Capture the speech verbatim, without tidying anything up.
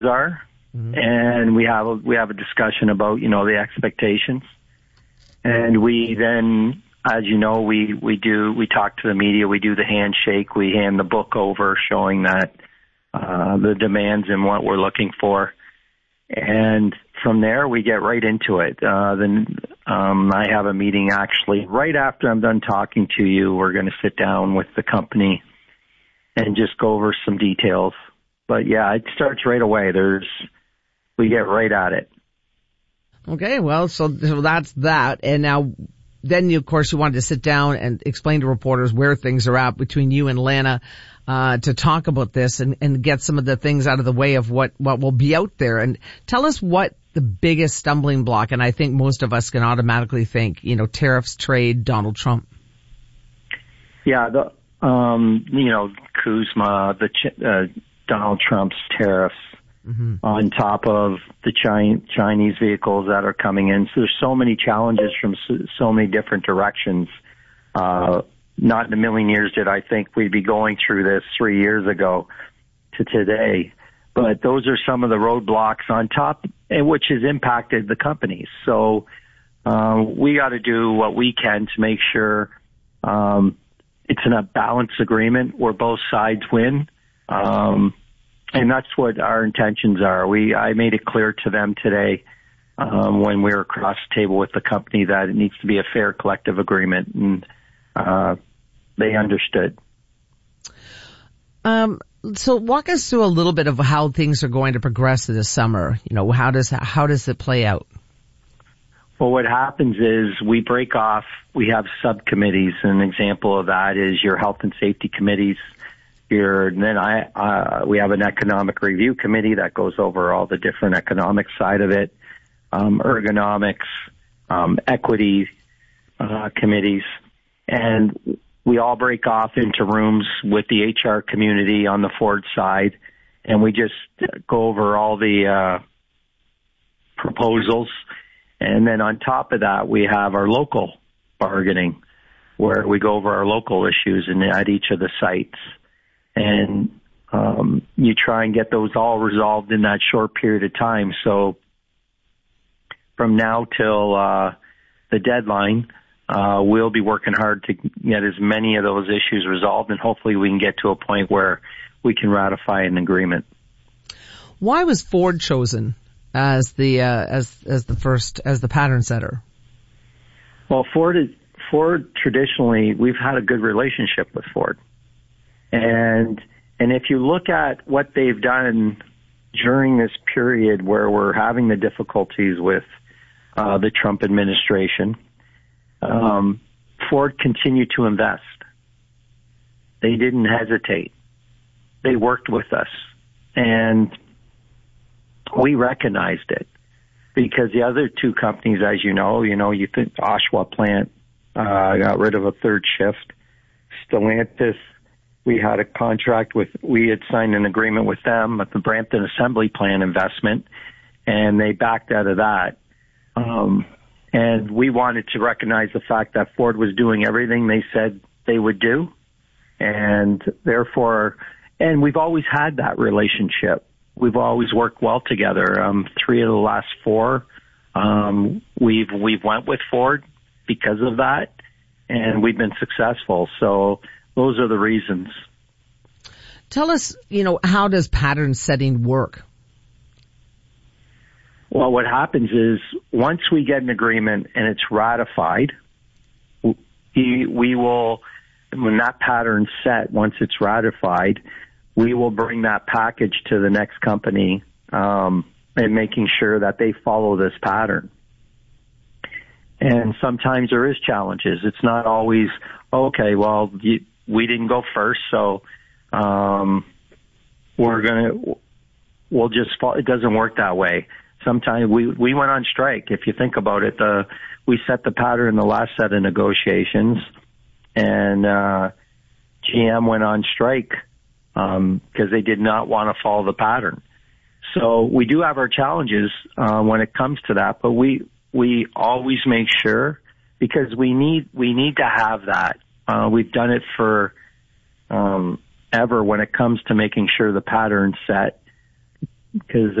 are, mm-hmm. and we have a, we have a discussion about, you know, the expectations. And we then, as you know, we, we do, we talk to the media, we do the handshake, we hand the book over showing that, uh, the demands and what we're looking for. And from there, we get right into it. Uh, then, um, I have a meeting actually right after I'm done talking to you. We're going to sit down with the company and just go over some details. But yeah, it starts right away. There's, we get right at it. Okay, well, so, so that's that. And now, then you, of course, you wanted to sit down and explain to reporters where things are at between you and Lana, uh, to talk about this and, and get some of the things out of the way of what, what will be out there. And tell us what the biggest stumbling block, and I think most of us can automatically think, you know, tariffs, trade, Donald Trump. Yeah, the, um, you know, Kuzma, the, uh, Donald Trump's tariffs. Mm-hmm. On top of the Chi- Chinese vehicles that are coming in. So there's so many challenges from so, so many different directions. Uh, not in a million years did I think we'd be going through this three years ago to today. But those are some of the roadblocks on top, which has impacted the companies. So uh, we got to do what we can to make sure um, it's in a balanced agreement where both sides win. Um And that's what our intentions are. We, I made it clear to them today, um, when we were across the table with the company that it needs to be a fair collective agreement, and, uh, they understood. Um, so walk us through a little bit of how things are going to progress this summer. You know, how does, how does it play out? Well, what happens is we break off, we have subcommittees. An example of that is your health and safety committees. Here, and then I, uh, we have an economic review committee that goes over all the different economic side of it, um, ergonomics, um, equity, uh, committees, and we all break off into rooms with the H R community on the Ford side, and we just go over all the, uh, proposals. And then on top of that, we have our local bargaining where we go over our local issues and at each of the sites. And um, you try and get those all resolved in that short period of time. So from now till uh, the deadline, uh, we'll be working hard to get as many of those issues resolved, and hopefully we can get to a point where we can ratify an agreement. Why was Ford chosen as the uh, as as the first as the pattern setter? Well, Ford is, Ford traditionally, we've had a good relationship with Ford. And, and if you look at what they've done during this period where we're having the difficulties with, uh, the Trump administration, um, Ford continued to invest. They didn't hesitate. They worked with us, and we recognized it because the other two companies, as you know, you know, you think the Oshawa plant, uh, got rid of a third shift. Stellantis, we had a contract with, we had signed an agreement with them at the Brampton Assembly Plant investment, and they backed out of that. Um, and we wanted to recognize the fact that Ford was doing everything they said they would do. And therefore, and we've always had that relationship. We've always worked well together. Um, three of the last four, um, we've, we've went with Ford because of that, and we've been successful. So, those are the reasons. Tell us, you know, how does pattern setting work? Well, what happens is once we get an agreement and it's ratified, we, we will, when that pattern's set, once it's ratified, we will bring that package to the next company, um, and making sure that they follow this pattern. And sometimes there is challenges. It's not always, okay, well, you, we didn't go first, so um, we're gonna, we'll just fall. It doesn't work that way. Sometimes we we went on strike. If you think about it, the we set the pattern in the last set of negotiations, and uh, G M went on strike because um, they did not want to follow the pattern. So we do have our challenges uh, when it comes to that, but we we always make sure, because we need we need to have that. Uh, we've done it for um, ever when it comes to making sure the pattern's set. because